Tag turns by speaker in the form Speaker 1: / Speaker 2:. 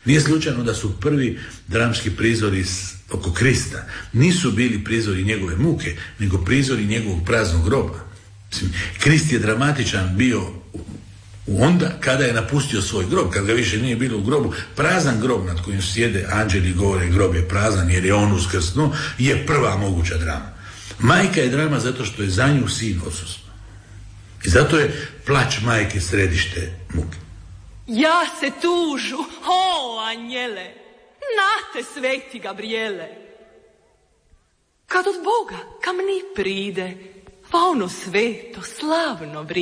Speaker 1: Nije slučajno da su prvi dramski prizori oko Krista nisu bili prizori njegove muke, nego prizori njegovog praznog groba. Krist je dramatičan bio onda kada je napustio svoj grob, kad ga više nije bilo u grobu. Prazan grob nad kojim sjede anđeli i govore grob je prazan jer je on uskrsnuo, je prva moguća drama. Majka je drama zato što je za nju sin odsustvo. I zato je plač majke središte muke.
Speaker 2: Ja se tužu, o anjele, nate sveti Gabriele. Kad od Boga kam ni pride, pa ono sveto, slavno vride.